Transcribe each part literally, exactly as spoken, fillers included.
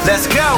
Let's go!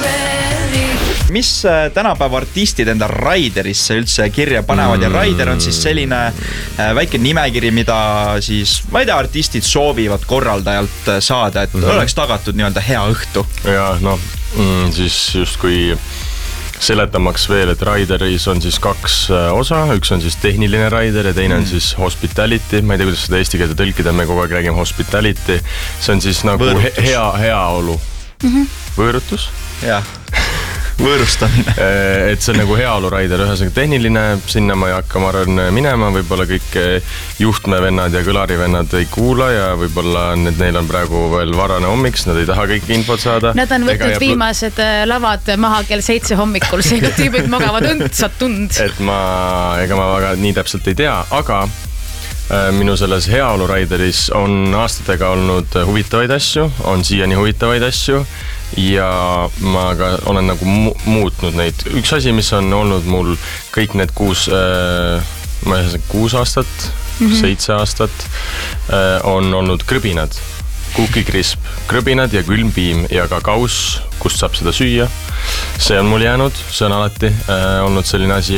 Mis tänapäeva artistid enda Raiderisse üldse kirja panevad mm. ja Raider on siis selline väike nimekiri, mida siis, ma ei tea, artistid soovivad korraldajalt saada, et mm. oleks tagatud nii-öelda hea õhtu. Ja no, mm, siis just kui seletamaks veel, et Raideris on siis kaks osa, üks on siis tehniline Raider ja teine on mm. siis hospitality, ma ei tea, kuidas seda eesti keelde tõlkida, me kogu aeg räägime hospitality, see on siis nagu he- hea, heaolu mm-hmm. võõrutus. Jah. Võõrustamine. Et see on nagu heaolu Raider, ühesõnaga tehniline, sinna ma ei hakka, ma arvan, minema, võib-olla kõik juhtmevennad ja kõlarivennad ei kuula ja võib-olla need, neil on praegu veel varane hommiks, nad ei taha kõik infot saada. Nad on võtnud viimased lavad maha kell seitse hommikul, seega tüübid magavad õndsat tund. Et ma, ega ma väga nii täpselt ei tea, aga minu selles heaolu Raideris on aastatega olnud huvitavaid asju, on siiani huvitavaid asju ja ma ka olen nagu mu- muutnud neid. Üks asi, mis on olnud mul kõik need kuus, äh, ma ei saa, kuus aastat, mm-hmm. seitse aastat, äh, on olnud krõbinad. Kukikrisp, krõbinad ja külmpiim ja ka kaus, kust saab seda süüa. See on mul jäänud, see on alati äh, olnud selline asi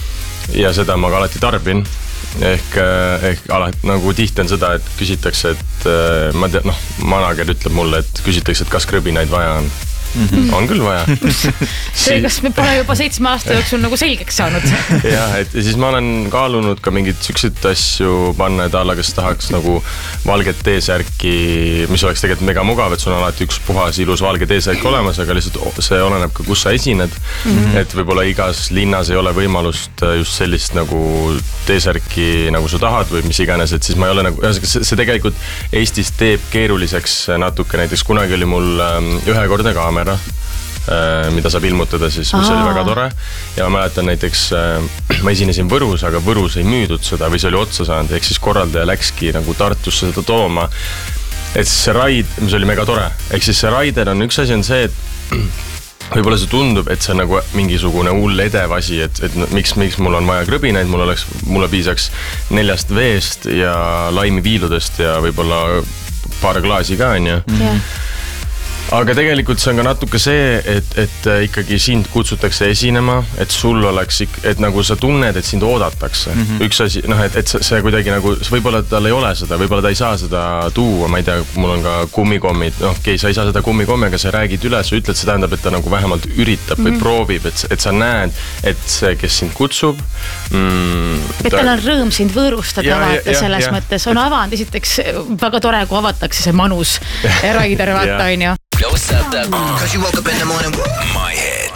ja seda ma ka alati tarbin. Ehk, ehk alati, nagu tihti on seda, et küsitakse, et ma tean, noh, manager ütleb mulle, et küsitakse, et kas krõbinaid vaja on. Mm-hmm. On küll vaja. See, kas me pole juba seitsme aasta jooksul nagu selgeks saanud. Jah, et siis ma olen kaalunud ka mingid süksid asju panna, et alla, kas tahaks nagu valget teesärki, mis oleks tegelikult mega mugav, et sul on alati üks puhas ilus valge teesärk olemas, aga lihtsalt see oleneb ka, kus sa esined. Mm-hmm. Et võib-olla igas linnas ei ole võimalust just sellist nagu teesärki nagu sa tahad või mis iganes, et siis ma ei ole nagu, see, see tegelikult Eestis teeb keeruliseks natuke, näiteks kunagi oli mul ühekordne kaamera, mida saab ilmutada siis, mis Aa. oli väga tore ja ma mäletan näiteks, ma esinesin Võrus, aga Võrus ei müüdud seda või see oli otsa saanud, ehk siis korraldaja läkski nagu Tartusse seda tooma, et siis see raid, mis oli mega tore, ehk siis see Raider on üks asi on see, et võib-olla see tundub, et see on nagu mingisugune hull edev asi, et, et miks, miks mul on vaja krõbinaid, mul oleks, mulle piisaks neljast veest ja laimi viiludest ja võib-olla paar klaasi ka, on ju. Yeah. Aga tegelikult see on ka natuke see, et, et ikkagi sind kutsutakse esinema, et sul oleks, et nagu sa tunned, et sind oodatakse. Mm-hmm. Üks asi, noh, et, et see kuidagi nagu, võib-olla tal ei ole seda, võib-olla ta ei saa seda tuua, ma ei tea, mul on ka kummikommid, noh, okei, sa ei saa seda kummikommi, aga sa räägid üle, sa ütled, see tähendab, et ta nagu vähemalt üritab mm-hmm. või proovib, et, et sa näed, et see, kes sind kutsub mm, et tal on rõõm sind võõrustada, ja, vaata ja, selles ja. mõttes, on avanud, esiteks väga tore, kui avatakse see manus Raider, vaata, on ju. Yo, what's up, Doug? Cause you woke up in the morning. My head.